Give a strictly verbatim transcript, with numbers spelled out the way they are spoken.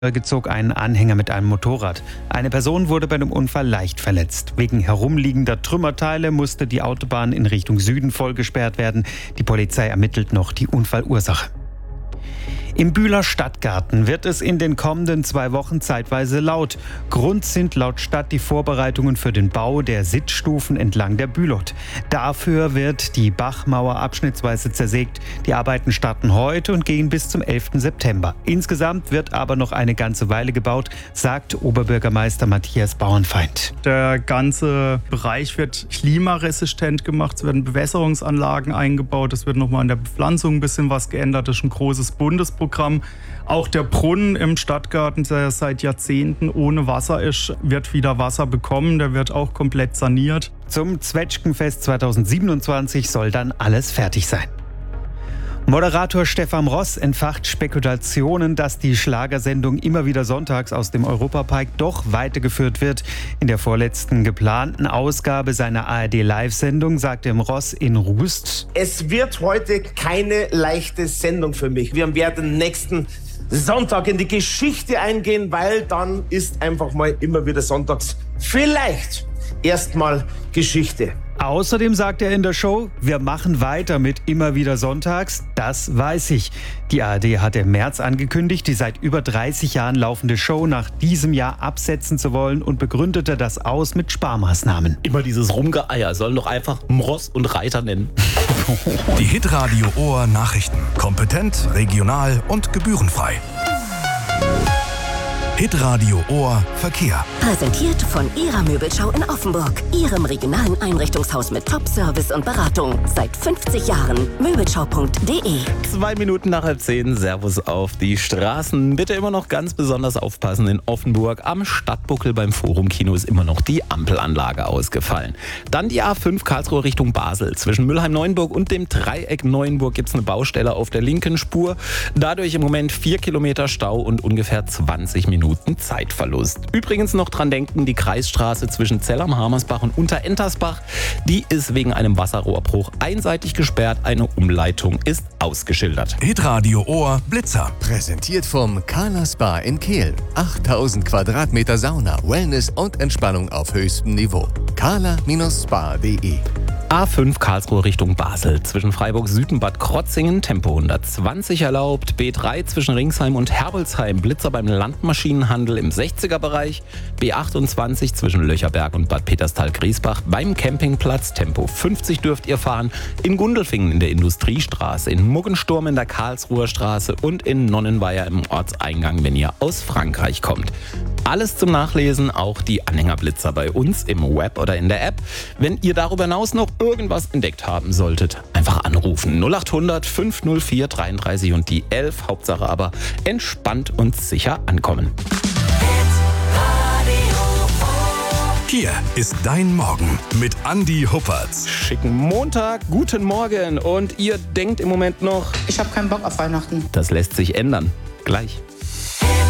gezog einen Anhänger mit einem Motorrad. Eine Person wurde bei dem Unfall leicht verletzt. Wegen herumliegender Trümmerteile musste die Autobahn in Richtung Süden vollgesperrt werden. Die Polizei ermittelt noch die Unfallursache. Im Bühler Stadtgarten wird es in den kommenden zwei Wochen zeitweise laut. Grund sind laut Stadt die Vorbereitungen für den Bau der Sitzstufen entlang der Bülot. Dafür wird die Bachmauer abschnittsweise zersägt. Die Arbeiten starten heute und gehen bis zum elften September. Insgesamt wird aber noch eine ganze Weile gebaut, sagt Oberbürgermeister Matthias Bauernfeind. Der ganze Bereich wird klimaresistent gemacht, es werden Bewässerungsanlagen eingebaut, es wird nochmal an der Bepflanzung ein bisschen was geändert. Das ist ein großes Bundesprogramm. Auch der Brunnen im Stadtgarten, der seit Jahrzehnten ohne Wasser ist, wird wieder Wasser bekommen. Der wird auch komplett saniert. Zum Zwetschgenfest zweitausendsiebenundzwanzig soll dann alles fertig sein. Moderator Stefan Ross entfacht Spekulationen, dass die Schlagersendung immer wieder sonntags aus dem Europapark doch weitergeführt wird. In der vorletzten geplanten Ausgabe seiner A R D-Live-Sendung sagte ihm Ross in Rust: Es wird heute keine leichte Sendung für mich. Wir werden nächsten Sonntag in die Geschichte eingehen, weil dann ist einfach mal immer wieder sonntags vielleicht erstmal Geschichte. Außerdem sagt er in der Show, wir machen weiter mit immer wieder sonntags, das weiß ich. Die A R D hat im März angekündigt, die seit über dreißig Jahren laufende Show nach diesem Jahr absetzen zu wollen und begründete das aus mit Sparmaßnahmen. Immer dieses Rumgeeier, sollen doch einfach Mross und Reiter nennen. Die Hitradio Ohr Nachrichten. Kompetent, regional und gebührenfrei. Hitradio Ohr Verkehr. Präsentiert von Ihrer Möbelschau in Offenburg. Ihrem regionalen Einrichtungshaus mit Top-Service und Beratung. Seit fünfzig Jahren. Möbelschau punkt de. Zwei Minuten nach halb zehn. Servus auf die Straßen. Bitte immer noch ganz besonders aufpassen in Offenburg. Am Stadtbuckel beim Forum-Kino ist immer noch die Ampelanlage ausgefallen. Dann die A fünf Karlsruhe Richtung Basel. Zwischen Mülheim-Neuenburg und dem Dreieck Neuenburg gibt es eine Baustelle auf der linken Spur. Dadurch im Moment vier Kilometer Stau und ungefähr zwanzig Minuten Zeitverlust. Übrigens noch dran denken, die Kreisstraße zwischen Zell am Harmersbach und Unterentersbach, die ist wegen einem Wasserrohrbruch einseitig gesperrt. Eine Umleitung ist ausgeschildert. Hitradio Ohr Blitzer. Präsentiert vom Kala Spa in Kehl. achttausend Quadratmeter Sauna, Wellness und Entspannung auf höchstem Niveau. kala Spa punkt de. A fünf Karlsruhe Richtung Basel. Zwischen Freiburg Süd und Bad Krotzingen Tempo hundertzwanzig erlaubt. B drei zwischen Ringsheim und Herbelsheim. Blitzer beim Landmaschinenhandel im sechziger-Bereich. B achtundzwanzig zwischen Löcherberg und Bad Peterstal-Griesbach. Beim Campingplatz Tempo fünfzig dürft ihr fahren. In Gundelfingen in der Industriestraße. In Muggensturm in der Karlsruher Straße. Und in Nonnenweier im Ortseingang, wenn ihr aus Frankreich kommt. Alles zum Nachlesen, auch die Anhängerblitzer bei uns im Web oder in der App. Wenn ihr darüber hinaus noch irgendwas entdeckt haben solltet, einfach anrufen. null acht hundert fünf null vier dreiunddreißig und die elf. Hauptsache aber entspannt und sicher ankommen. Hier ist dein Morgen mit Andi Huppertz. Schicken Montag, guten Morgen. Und ihr denkt im Moment noch, ich habe keinen Bock auf Weihnachten. Das lässt sich ändern. Gleich.